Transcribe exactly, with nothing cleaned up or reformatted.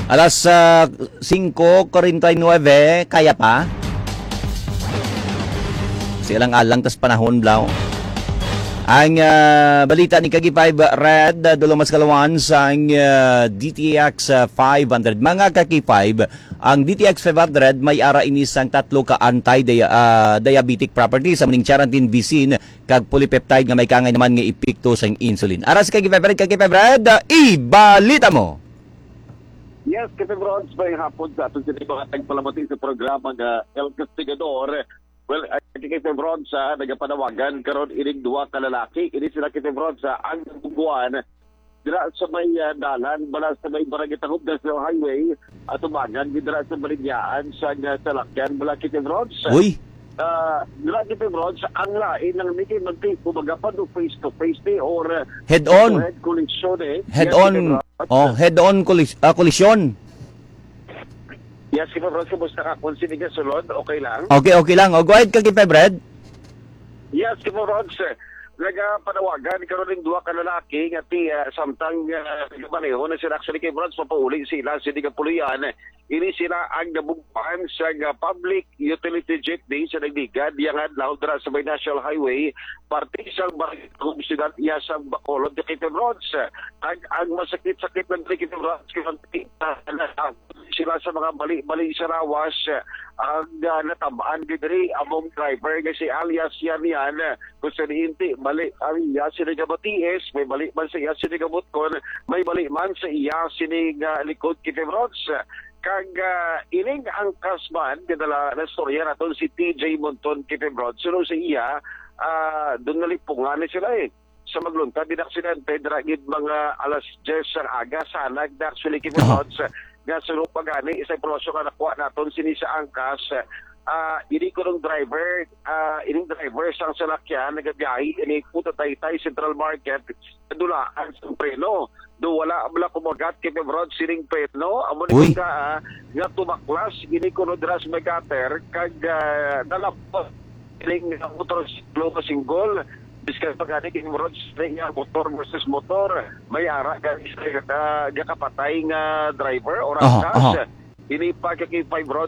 Alas uh, singko forty-nine, kaya pa? Silang alang tas panahon blaw. Ang uh, balita ni Kagi five Red, uh, dulo mas kalawan sa ang uh, D T X uh, five hundred. Mga Kagi five, ang D T X five hundred may ara inisang tatlo ka anti-diabetic properties sa maning charantin bisin kag polypeptide nga may kangay naman nga epekto sa insulin. Ara sa Kagi five Red, Kagi five Red, uh, ibalita mo. Yes, Kevin Bronze, may hapon sa ating sinibang tagpalamating sa programa nga El Castigador. Well, kay Kevin Bronze, sa nagapanawagan karon ining duwa ka lalaki. Ini sila Kevin Bronze sa ang bubuan dira sa may uh, dalan, bala sa may Barangay-Tangub National Highway at umagan dira sa Balinyaan sa uh, Salakyan, bala Kevin Bronze. Uy! Uh, dira Kevin Bronze, ang lain ng Mickey Magtipo magapan o face-to-face ni or uh, Head-on. head collision eh. Head Yes, on. Kevin Bronze. Oh, head on collis- uh, collision. Yes, Kevin Bronze, kumusta ka? Kung sinigang sulod, okay lang? Okay, okay lang. O, go ahead, Kagi five Red. Yes, Kevin Bronze. Nagapanawagan karon ning duha ka lalaki nga ti uh, samtang uh, nagamaneho na sila actually kay Bronze papauli sila sa Digapulian. Ini sila ang nabugpan sa uh, public utility jeepney sa nagdigad yang adlaw dira sa may National Highway parte sa Barangay Sigat iya sa Bacolod de Kevin Bronze. Ang, ang masakit-sakit ng Kevin Bronze uh, sila sa mga bali-bali sa rawas ang uh, natabaan diri among driver nga si alias yan yan kung sa niinti bali ang iya sinigabaties may bali man sa iya sinigabutkon may bali man sa iya sinig uh, likod Kevin Bronze. Kag uh, ining ang kasman kadala na storya naton si T J Monton Kevin Bronze suno sa iya uh, doon nalipungan sila eh sa magluntad din aksidente dragid mga alas ten ang aga sa nagda actually Kevin Bronze nga suno pagani isa prosyo ka nakuha naton sini sa angkas uh, ini ko ng driver uh, ining driver sang salakyan nagabiyahe ini puta Taytay Central Market dulaan sa preno do wala abla kumagat kay Bronze sining preno amo ni ka uh, nga tumaklas ini ko no dras megater kag uh, dalapos ining motorsiklo ka single biskan pagani kay Bronze nga motor versus motor may ara guys uh, kapatay nga driver or angkas. Uh-huh, uh-huh. Ini pa kay five road